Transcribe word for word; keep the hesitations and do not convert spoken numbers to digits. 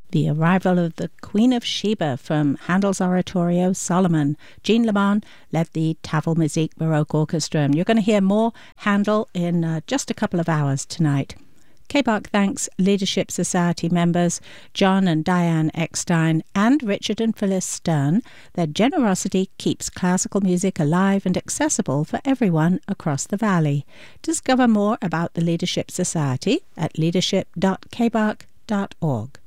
The arrival of the Queen of Sheba from Handel's oratorio Solomon. Jean Lamont led the Tafelmusik Baroque Orchestra, and you're going to hear more Handel in uh, just a couple of hours tonight. K B A R C thanks Leadership Society members John and Diane Eckstein and Richard and Phyllis Stern. Their generosity keeps classical music alive and accessible for everyone across the valley. Discover more about the Leadership Society at leadership dot k b a r c dot org.